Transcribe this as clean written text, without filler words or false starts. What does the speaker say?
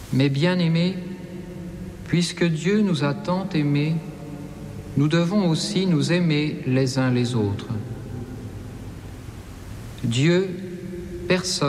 Mais bien-aimés, puisque Dieu nous a tant aimés, nous devons aussi nous aimer les uns les autres. Dieu, personne